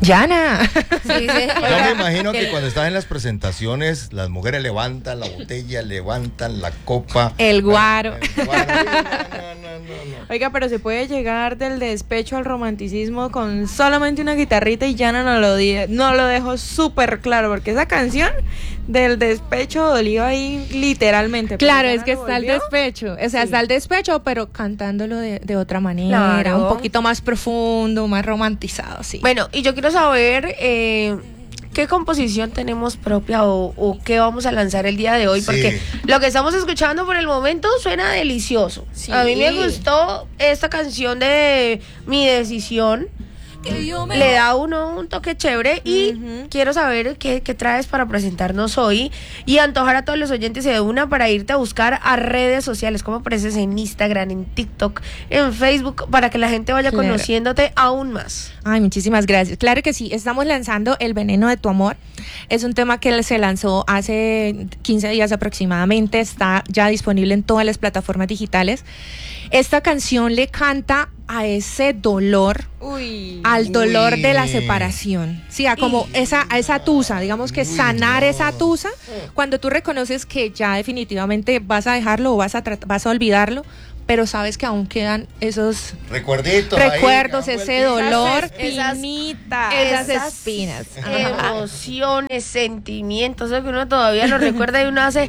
Yana. Sí, Yo me imagino que cuando están en las presentaciones, las mujeres levantan la botella, levantan la copa. El guaro. No. Oiga, pero se puede llegar del despecho al romanticismo con solamente una guitarrita y Yana no lo dejó súper claro, porque esa canción del despecho dolió ahí literalmente. Claro, es que está el despecho, o sea, está el despecho, pero cantándolo de otra manera, Claro. un poquito más profundo, más romantizado, sí. Bueno, y yo quiero saber qué composición tenemos propia o qué vamos a lanzar el día de hoy, Sí. porque lo que estamos escuchando por el momento suena delicioso. Sí. A mí me gustó esta canción de Mi Decisión. Le da a uno un toque chévere y quiero saber qué traes para presentarnos hoy y antojar a todos los oyentes de una para irte a buscar a redes sociales, como apareces en Instagram, en TikTok, en Facebook, para que la gente vaya Claro. conociéndote aún más. Ay, muchísimas gracias. Claro que sí, estamos lanzando El Veneno de tu Amor. Es un tema que se lanzó hace 15 días aproximadamente, está ya disponible en todas las plataformas digitales. Esta canción le canta a ese dolor, al dolor de la separación, sí, a como a esa tusa, digamos que sanar esa tusa, cuando tú reconoces que ya definitivamente vas a dejarlo o vas a olvidarlo, pero sabes que aún quedan esos Recuerdos, ese dolor, esas- esas espinas. Emociones, sentimientos, eso que uno todavía lo recuerda y uno hace...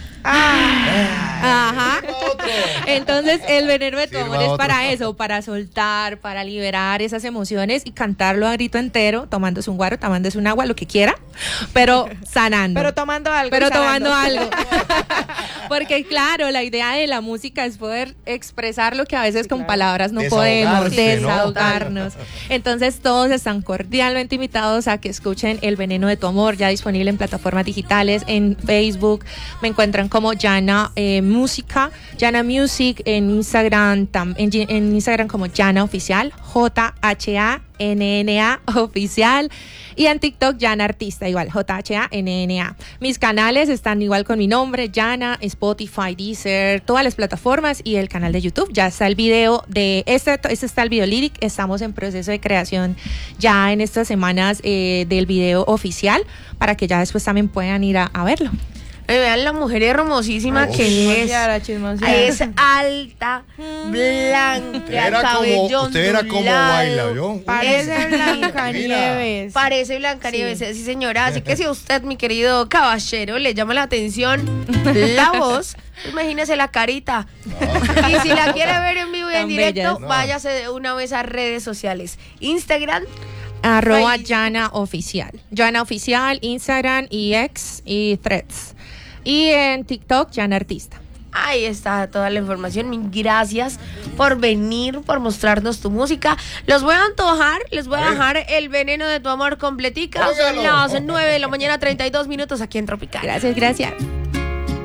Ajá. Entonces el veneno de tu Sirva amor es otro. para eso, para soltar, para liberar esas emociones y cantarlo a grito entero, tomándose un guaro, tomándose un agua, lo que quiera, pero sanando. Pero tomando algo. Pero y sanando. tomando algo. Porque claro, la idea de la música es poder expresar lo que a veces con palabras no podemos, Desahogarse, ¿no? desahogarnos. Entonces todos están cordialmente invitados a que escuchen El Veneno de tu Amor, ya disponible en plataformas digitales, en Facebook. Me encuentran como Yana Música, Yana Music, en Instagram, en Instagram como Yana Oficial, JHANNA Oficial, y en TikTok Yana Artista, igual, JHANNA. Mis canales están igual con mi nombre, Yana, Spotify, Deezer, todas las plataformas, y el canal de YouTube. Ya está el video de este está el video lyric. Estamos en proceso de creación ya en estas semanas del video oficial, para que ya después también puedan ir a verlo. Vean la mujer hermosísima que es. Es alta, blanca, cabello Usted era como ondulado. baila, ¿vio? Parece Blancanieves. Parece Blancanieves, sí señora. Así que si a usted, mi querido caballero, le llama la atención la voz, imagínese la carita. Y si la quiere ver en vivo y en Tan directo, bellas. No. váyase de una vez a redes sociales. Instagram, @Yana Oficial. Yana Oficial, Instagram y X y Threads. Y en TikTok, Yana Artista. ahí está toda la información. Mil gracias por venir, por mostrarnos tu música. Los voy a antojar, les voy a dejar El Veneno de tu Amor completica. Son Óigalo. las 9 de la mañana, 32 minutos aquí en Tropical. Gracias.